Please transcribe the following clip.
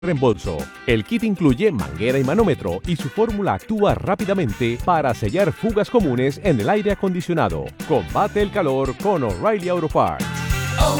reembolso. El kit incluye manguera y manómetro y su fórmula actúa rápidamente para sellar fugas comunes en el aire acondicionado. Combate el calor con O'Reilly Auto Parts.